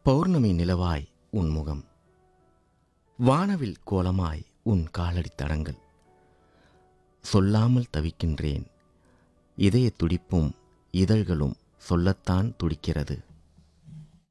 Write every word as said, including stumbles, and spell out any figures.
பௌர்ணமி நிலவாய் உன் முகம், வானவில் கோலமாய் உன் காலடி தடங்கள். சொல்லாமல் தவிக்கின்றேன், இதய துடிப்பும் இதழ்களும் சொல்லத்தான் துடிக்கிறது.